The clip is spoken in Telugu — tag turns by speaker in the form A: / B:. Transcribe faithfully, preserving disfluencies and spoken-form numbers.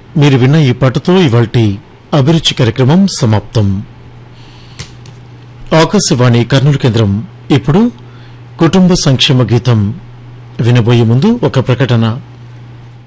A: మీరు విన్న ఈ పాటతో ఇవాల్టి అభిరుచి కార్యక్రమం సమాప్తం. ఆకాశవాణి కర్నూలు కేంద్రం ఇప్పుడు కుటుంబ సంక్షేమ గీతం వినబోయే ముందు ఒక ప్రకటన.